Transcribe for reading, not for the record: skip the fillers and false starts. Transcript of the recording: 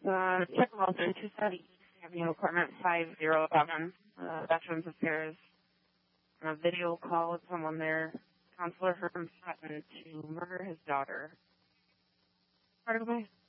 Check Wilson, 270 East Avenue, apartment 507, Veterans Affairs. On a video call with someone there. Counselor Herm threatened to murder his daughter. Part of my